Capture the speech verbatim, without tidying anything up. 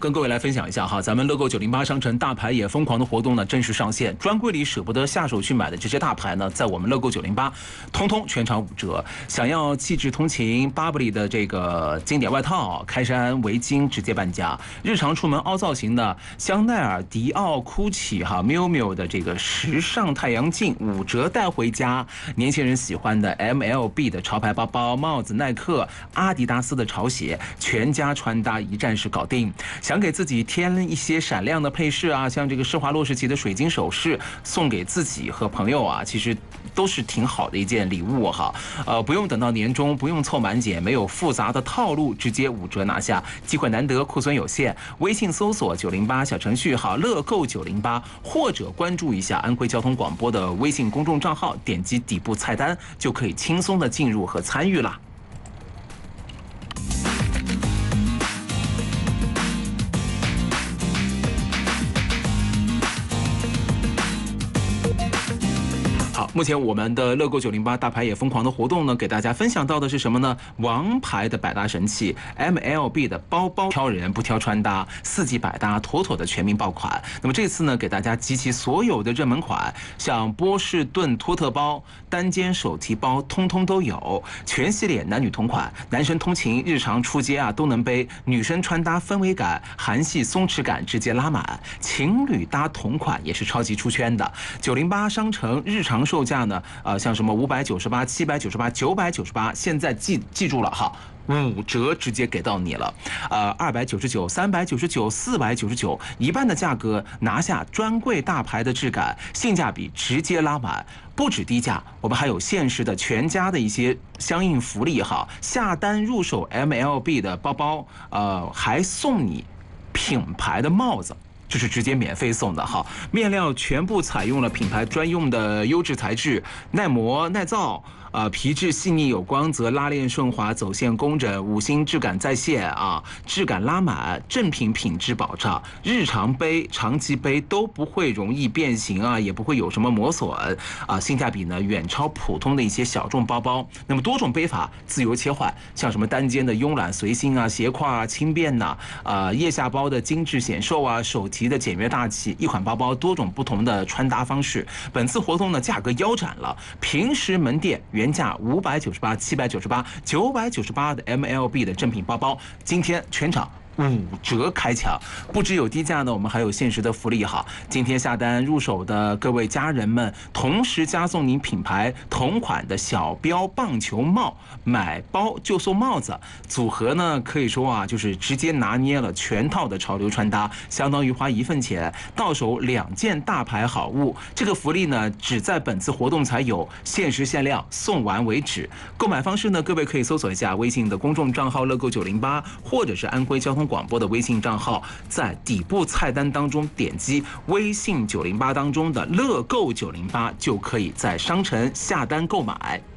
跟各位来分享一下哈，咱们乐购九零八商城大牌也疯狂的活动呢正式上线，专柜里舍不得下手去买的这些大牌呢，在我们乐购九零八，通通全场五折。想要气质通勤巴布里的这个经典外套、开衫、围巾直接半价，日常出门凹造型的香奈儿、迪奥、GUCCI 哈、miu miu 的这个时尚太阳镜五折带回家，年轻人喜欢的 M L B 的潮牌包包、帽子、耐克、阿迪达斯的潮鞋，全家穿搭一站式搞定。想给自己添一些闪亮的配饰啊，像这个施华洛世奇的水晶首饰，送给自己和朋友啊，其实都是挺好的一件礼物哈。呃，不用等到年终，不用凑满减，没有复杂的套路，直接五折拿下，机会难得，库存有限。微信搜索九零八小程序哈，乐购九零八，或者关注一下安徽交通广播的微信公众账号，点击底部菜单就可以轻松的进入和参与了。目前我们的乐购九零八大牌也疯狂的活动呢，给大家分享到的是什么呢？王牌的百搭神器 M L B 的包包，挑人不挑穿搭，四季百搭，妥妥的全民爆款。那么这次呢，给大家集齐所有的热门款，像波士顿托特包、单肩手提包，通通都有，全系列男女同款，男生通勤、日常出街啊都能背，女生穿搭氛围感、韩系松弛感直接拉满，情侣搭同款也是超级出圈的。九零八商城日常售价呢，呃，像什么五百九十八、七百九十八、九百九十八，现在记记住了哈，五折直接给到你了。呃，二百九十九、三百九十九、四百九十九，一半的价格拿下专柜大牌的质感，性价比直接拉满。不止低价，我们还有限时的全家的一些相应福利哈，下单入手 M L B 的包包，呃，还送你品牌的帽子。这是直接免费送的哈，面料全部采用了品牌专用的优质材质，耐磨耐造。呃，皮质细腻有光泽，拉链顺滑，走线工整，五星质感在线啊，质感拉满，正品品质保障，日常背、长期背都不会容易变形啊，也不会有什么磨损啊，性价比呢远超普通的一些小众包包。那么多种背法自由切换，像什么单肩的慵懒随心啊，斜挎啊轻便呐、啊，呃，腋下包的精致显瘦啊，手提的简约大气，一款包包多种不同的穿搭方式。本次活动呢价格腰斩了，平时门店原价五百九十八、七百九十八、九百九十八的 M L B 的正品包包，今天全场五折开抢，不只有低价呢，我们还有限时的福利哈。今天下单入手的各位家人们，同时加送您品牌同款的小标棒球帽，买包就送帽子，组合呢可以说啊，就是直接拿捏了全套的潮流穿搭，相当于花一份钱到手两件大牌好物。这个福利呢，只在本次活动才有，限时限量，送完为止。购买方式呢，各位可以搜索一下微信的公众账号乐购九零八，或者是安徽交通广播的微信账号，在底部菜单当中点击微信九零八当中的乐购九零八，就可以在商城下单购买。